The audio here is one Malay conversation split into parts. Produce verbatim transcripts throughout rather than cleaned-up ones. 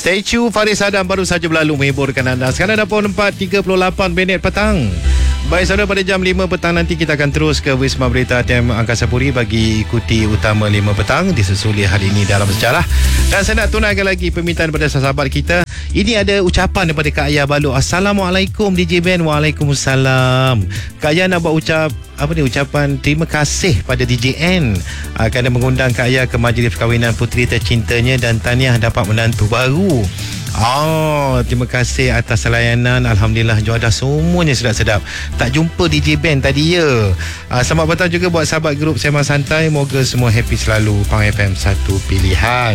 Stay tune, Faris Adam baru saja berlalu menghiburkan anda. Sekarang dah pukul empat tiga puluh lapan minit petang. Baik saudara, pada jam lima petang nanti kita akan terus ke Wisma Berita A T M Angkasa Puri bagi ikuti utama lima petang disusuli hari ini dalam sejarah. Dan saya nak tunaikan lagi permintaan daripada sahabat kita. Ini ada ucapan daripada Kak Ayah Balu. Assalamualaikum D J Ben. Waalaikumsalam. Kak Ayah nak buat ucap apa ni ucapan terima kasih pada D J N uh, kerana mengundang Kak Ayah ke majlis perkahwinan puteri tercintanya dan tahniah dapat menantu baru. Oh, terima kasih atas layanan. Alhamdulillah, juadah semuanya sedap-sedap. Tak jumpa D J Ben tadi ya. Uh, selamat petang juga buat sahabat grup Sembang Santai. Moga semua happy selalu. Pang F M satu pilihan.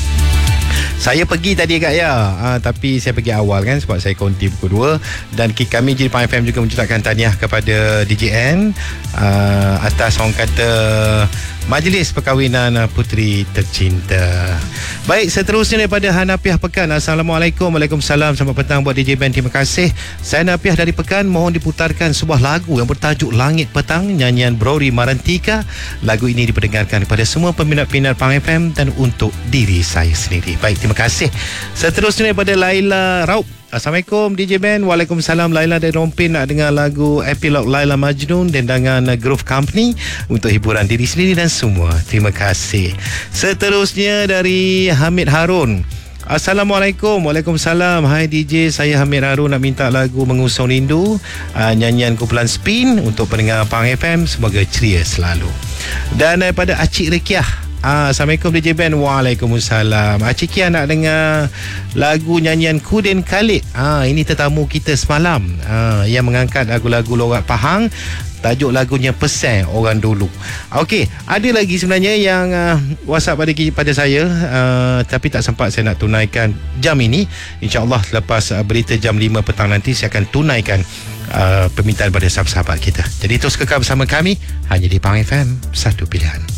Saya pergi tadi Kak ya, uh, tapi saya pergi awal kan sebab saya konti pukul dua. Dan kami jadi Pang F M juga mengucapkan tahniah kepada D J N uh, atas orang kata majlis perkahwinan puteri tercinta. Baik, seterusnya daripada Hanafiah Pekan. Assalamualaikum. Waalaikumsalam. Selamat petang buat D J Ben. Terima kasih. Saya Hanafiah dari Pekan. Mohon diputarkan sebuah lagu yang bertajuk Langit Petang, nyanyian Brori Marantika. Lagu ini diperdengarkan kepada semua peminat-peminat Pang F M dan untuk diri saya sendiri. Baik, terima kasih. Seterusnya daripada Laila Raup. Assalamualaikum D J Ben. Waalaikumsalam. Laila dari Rompin nak dengar lagu Epilog Laila Majnun dendangan Groove Company untuk hiburan diri sendiri dan semua. Terima kasih. Seterusnya dari Hamid Harun. Assalamualaikum. Waalaikumsalam. Hai D J, saya Hamid Harun nak minta lagu Mengusung Rindu, uh, nyanyian kumpulan Spin untuk pendengar Pang F M. Semoga ceria selalu. Dan daripada Acik Rekiah. Ah, Assalamualaikum D J Ben. Waalaikumsalam. Acik Kia nak dengar lagu nyanyian Kudin Khalid. Ah, ini tetamu kita semalam ah, yang mengangkat lagu-lagu logat Pahang. Tajuk lagunya Pesan Orang Dulu. Okey, ada lagi sebenarnya yang uh, WhatsApp pada pada saya uh, tapi tak sempat saya nak tunaikan jam ini. InsyaAllah selepas uh, berita jam lima petang nanti saya akan tunaikan uh, permintaan pada sahabat-sahabat kita. Jadi terus kekal bersama kami hanya di Pang F M, satu pilihan.